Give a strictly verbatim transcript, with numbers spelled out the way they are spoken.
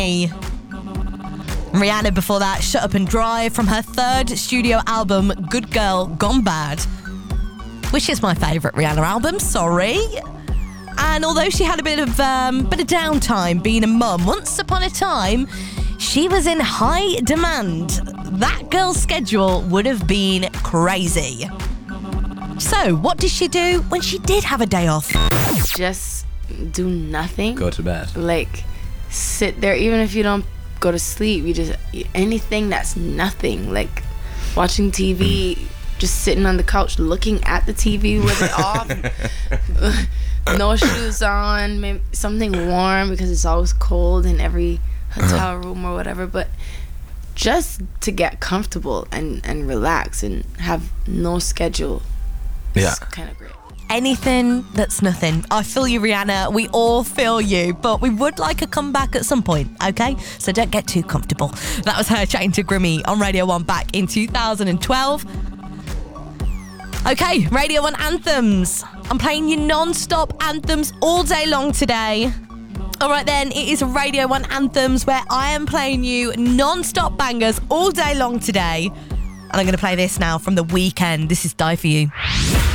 Rihanna before that, Shut Up and Drive from her third studio album, Good Girl Gone Bad, which is my favourite Rihanna album, sorry. And although she had a bit of um, bit of downtime being a mum, once upon a time, she was in high demand. That girl's schedule would have been crazy. So, what did she do when she did have a day off? Just do nothing. Go to bed. Like, sit there, even if you don't go to sleep, you just, anything that's nothing. Like, watching T V, just sitting on the couch looking at the T V with it off. No shoes on, maybe something warm because it's always cold in every hotel uh-huh. room or whatever. But just to get comfortable and, and relax and have no schedule. Yeah. It's kind of great. Anything that's nothing. I feel you, Rihanna. We all feel you. But we would like a comeback at some point, okay? So don't get too comfortable. That was her chatting to Grimmy on Radio one back in two thousand twelve. Okay, Radio one anthems. I'm playing you non-stop anthems all day long today. All right then, it is Radio one anthems where I am playing you non-stop bangers all day long today. And I'm going to play this now from The Weeknd. This is Die For You.